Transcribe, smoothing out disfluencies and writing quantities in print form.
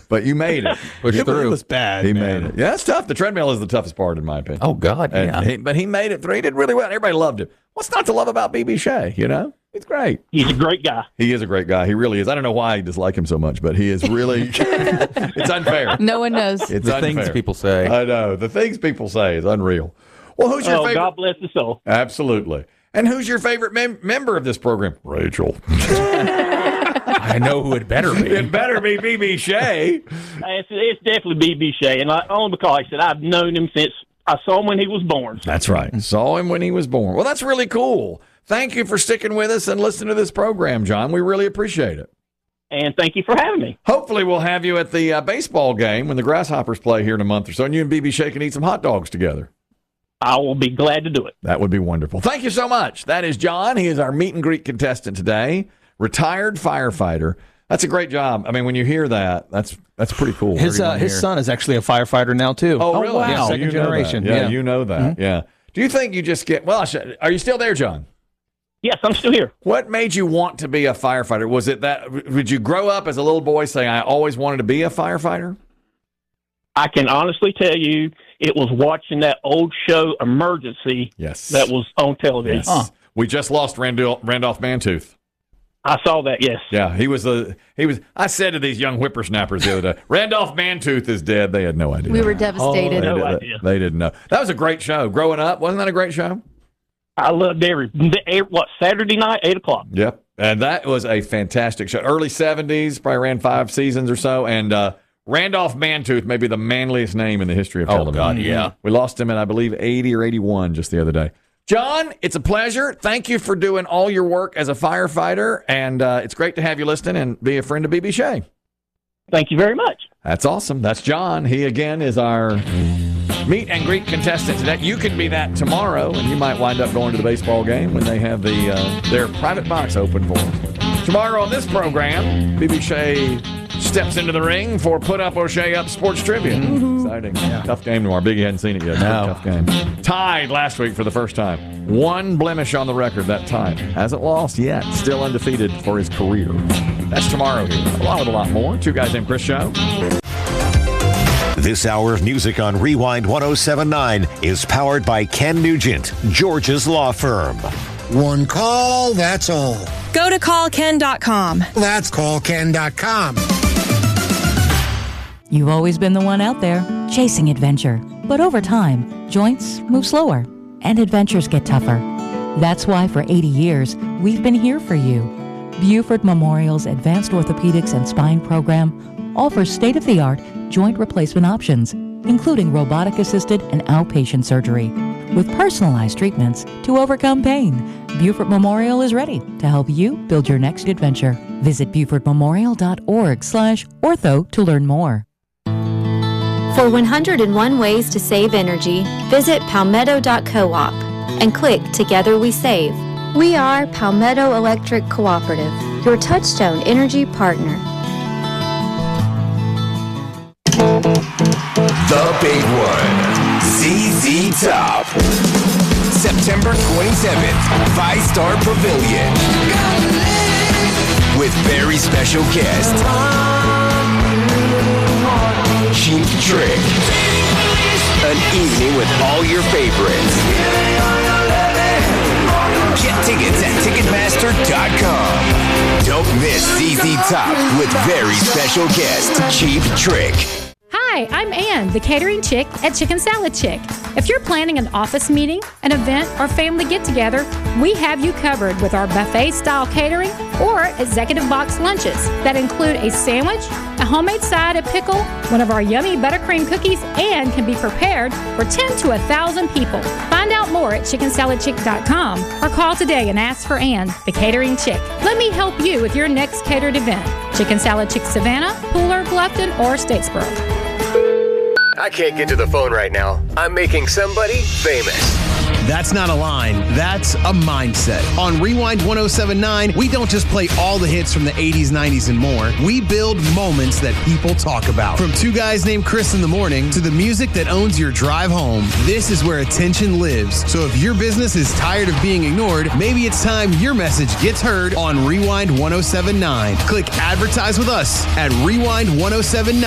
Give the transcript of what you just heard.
but you made it. Pushed through. It was bad. He man. made it. Yeah, it's tough. The treadmill is the toughest part, in my opinion. Oh, God, yeah. But he made it through. He did really well. Everybody loved him. What's not to love about B.B. Shea, you know? He's great. He's a great guy. He is a great guy. He really is. I don't know why I dislike him so much, but he is really... It's unfair. No one knows. It's The unfair. things people say. I know. The things people say is unreal. Well, who's your favorite? God bless his soul. Absolutely. And who's your favorite member of this program? Rachel. I know who it better be. It better be B.B. Shea. It's definitely B.B. Shea, and only because I said I've known him since I saw him when he was born. That's right. Saw him when he was born. Well, that's really cool. Thank you for sticking with us and listening to this program, John. We really appreciate it. And thank you for having me. Hopefully, we'll have you at the baseball game when the Grasshoppers play here in a month or so, and you and B.B. Shea can eat some hot dogs together. I will be glad to do it. That would be wonderful. Thank you so much. That is John. He is our meet and greet contestant today. Retired firefighter. That's a great job. I mean, when you hear that, that's pretty cool. His son is actually a firefighter now too. Oh, really? Wow. Yeah, Second you know generation. that. Yeah, you know that. Mm-hmm. Yeah. Do you think you just get? Well, are you still there, John? Yes, I'm still here. What made you want to be a firefighter? Was it that? Did you grow up as a little boy saying, "I always wanted to be a firefighter"? I can honestly tell you, it was watching that old show Emergency. Yes. That was on television. Yes. We just lost Randolph Mantooth. I saw that. Yes. Yeah, he was. I said to these young whippersnappers the other day, Randolph Mantooth is dead. They had no idea. We were devastated. No idea. They didn't know. That was a great show. Growing up, wasn't that a great show? I loved Saturday night, 8:00. Yep. And that was a fantastic show. Early 70s, probably ran 5 seasons or so. And Randolph Mantooth may be the manliest name in the history of television. Oh, God, yeah. We lost him in, I believe, 80 or 81 just the other day. John, it's a pleasure. Thank you for doing all your work as a firefighter. And it's great to have you listening and be a friend of B.B. Shea. Thank you very much. That's awesome. That's John. He, again, is our meet and greet contestant today. You can be that tomorrow, and you might wind up going to the baseball game when they have their private box open for them. Tomorrow on this program, B.B. Shea steps into the ring for Put Up or Shea Up Sports Trivia. Exciting. Yeah. Tough game tomorrow. Biggie hadn't seen it yet. No. Tough game. Tied last week for the first time. 1 blemish on the record that time. Hasn't lost yet. Still undefeated for his career. That's tomorrow here. Along with a lot more. Two Guys Named Chris Show. This hour of music on Rewind 107.9 is powered by Ken Nugent, George's law firm. One call, that's all. Go to callken.com. That's callken.com. You've always been the one out there, chasing adventure. But over time, joints move slower, and adventures get tougher. That's why for 80 years, we've been here for you. Buford Memorial's Advanced Orthopedics and Spine program offers state-of-the-art joint replacement options, including robotic-assisted and outpatient surgery. With personalized treatments to overcome pain, Buford Memorial is ready to help you build your next adventure. Visit BufordMemorial.org/ortho to learn more. For 101 ways to save energy, visit palmetto.coop and click Together We Save. We are Palmetto Electric Cooperative, your Touchstone energy partner. The big one, ZZ Top. September 27th, 5-Star Pavilion. With very special guest, Cheap Trick. An evening with all your favorites. Get tickets at Ticketmaster.com. Don't miss ZZ Top with very special guest, Cheap Trick. Hi, I'm Ann, the catering chick at Chicken Salad Chick. If you're planning an office meeting, an event, or family get-together, we have you covered with our buffet-style catering or executive box lunches that include a sandwich, a homemade side, a pickle, one of our yummy buttercream cookies, and can be prepared for 10 to 1,000 people. Find out more at chickensaladchick.com or call today and ask for Ann, the catering chick. Let me help you with your next catered event. Chicken Salad Chick Savannah, Pooler, Bluffton, or Statesboro. I can't get to the phone right now. I'm making somebody famous. That's not a line. That's a mindset. On Rewind 107.9, we don't just play all the hits from the 80s, 90s, and more. We build moments that people talk about. From Two Guys Named Chris in the morning to the music that owns your drive home, this is where attention lives. So if your business is tired of being ignored, maybe it's time your message gets heard on Rewind 107.9. Click advertise with us at Rewind 107.9.